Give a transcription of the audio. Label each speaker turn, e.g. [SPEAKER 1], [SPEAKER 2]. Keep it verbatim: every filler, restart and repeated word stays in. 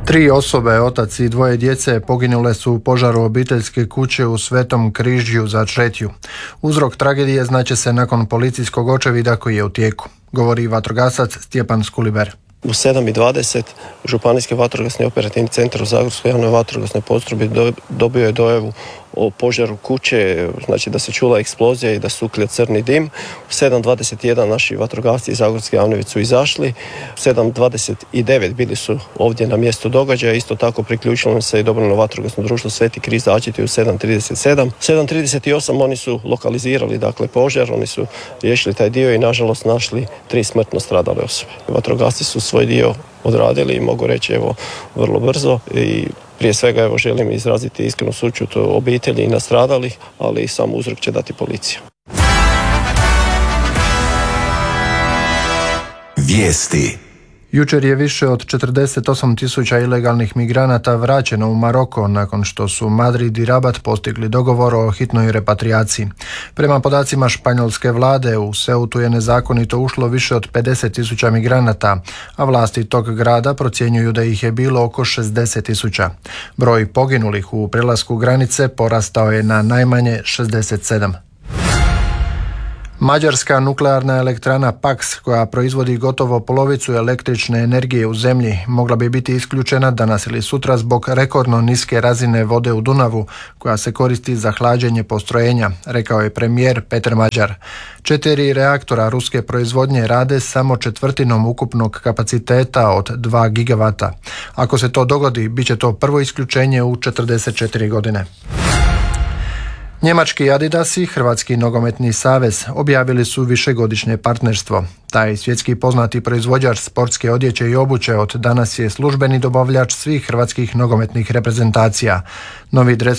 [SPEAKER 1] Tri osobe, otac i dvoje djece, poginule su u požaru obiteljske kuće u Svetom Križju za Čretju. Uzrok tragedije znaće se nakon policijskog očevida koji je u tijeku, govori vatrogasac Stjepan Skuliber.
[SPEAKER 2] U sedam i dvadeset Županijski vatrogasni operativni centar u Zagorskoj javnoj vatrogasnoj postrojbi dobio je dojavu o požaru kuće, znači da se čula eksplozija i da suklja crni dim. U sedam dvadeset jedan naši vatrogasci iz Zagorske javne su izašli. U sedam dvadeset devet bili su ovdje na mjestu događaja. Isto tako priključilo se i dobrovoljno vatrogasno društvo Sveti Križ Začeti u sedam trideset sedam. U sedam trideset osam oni su lokalizirali dakle požar, oni su riješili taj dio i nažalost našli tri smrtno stradale osobe. Vatrogasci su svoj dio odradili i mogu reći evo vrlo brzo i prije svega evo želim izraziti iskrenu sućut obitelji i nastradalih, ali i sam uzrok će dati policija.
[SPEAKER 1] Vijesti. Jučer je više od četrdeset osam tisuća ilegalnih migranata vraćeno u Maroko nakon što su Madrid i Rabat postigli dogovor o hitnoj repatriaciji. Prema podacima španjolske vlade, u Ceutu je nezakonito ušlo više od pedeset tisuća migranata, a vlasti tog grada procjenjuju da ih je bilo oko šezdeset tisuća. Broj poginulih u prelasku granice porastao je na najmanje šezdeset sedam. Mađarska nuklearna elektrana Paks, koja proizvodi gotovo polovicu električne energije u zemlji, mogla bi biti isključena danas ili sutra zbog rekordno niske razine vode u Dunavu, koja se koristi za hlađenje postrojenja, rekao je premijer Peter Mađar. Četiri reaktora ruske proizvodnje rade samo četvrtinom ukupnog kapaciteta od dva gigavata. Ako se to dogodi, bit će to prvo isključenje u četrdeset četiri godine. Njemački Adidas i Hrvatski nogometni savez objavili su višegodišnje partnerstvo. Taj svjetski poznati proizvođač sportske odjeće i obuće od danas je službeni dobavljač svih hrvatskih nogometnih reprezentacija. Novi dres